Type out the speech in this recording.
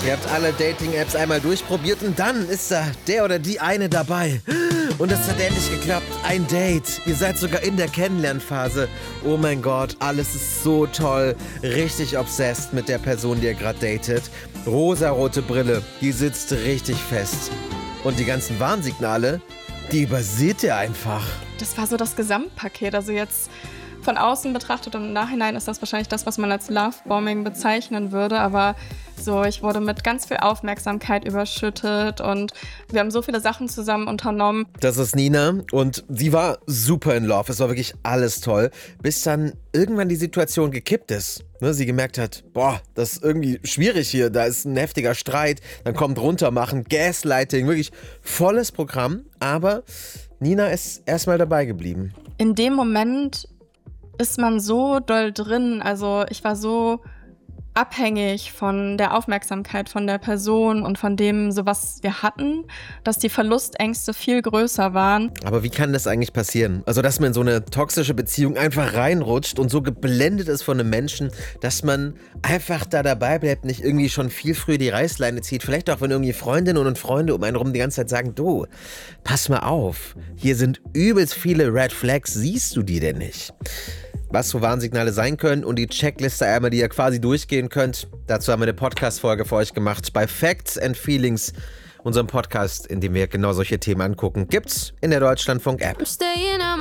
Ihr habt alle Dating-Apps einmal durchprobiert und dann ist da der oder die eine dabei. Und es hat endlich geklappt. Ein Date. Ihr seid sogar in der Kennenlernphase. Oh mein Gott, alles ist so toll. Richtig obsessed mit der Person, die ihr gerade datet. Rosarote Brille, die sitzt richtig fest. Und die ganzen Warnsignale, die überseht ihr einfach. Das war so das Gesamtpaket. Also jetzt von außen betrachtet und im Nachhinein ist das wahrscheinlich das, was man als Lovebombing bezeichnen würde. Aber so, ich wurde mit ganz viel Aufmerksamkeit überschüttet und wir haben so viele Sachen zusammen unternommen. Das ist Nina und sie war super in Love. Es war wirklich alles toll, bis dann irgendwann die Situation gekippt ist. Sie gemerkt hat, boah, das ist irgendwie schwierig hier, da ist ein heftiger Streit, dann kommt runtermachen, Gaslighting, wirklich volles Programm. Aber Nina ist erstmal dabei geblieben. In dem Moment ist man so doll drin, also ich war so abhängig von der Aufmerksamkeit von der Person und von dem, so was wir hatten, dass die Verlustängste viel größer waren. Aber wie kann das eigentlich passieren? Also, dass man in so eine toxische Beziehung einfach reinrutscht und so geblendet ist von einem Menschen, dass man einfach da dabei bleibt, nicht irgendwie schon viel früher die Reißleine zieht. Vielleicht auch, wenn irgendwie Freundinnen und Freunde um einen rum die ganze Zeit sagen, du, pass mal auf, hier sind übelst viele Red Flags, siehst du die denn nicht? Was so Warnsignale sein können und die Checkliste einmal, die ihr quasi durchgehen könnt. Dazu haben wir eine Podcast-Folge für euch gemacht bei Facts and Feelings, unserem Podcast, in dem wir genau solche Themen angucken. Gibt's in der Deutschlandfunk-App.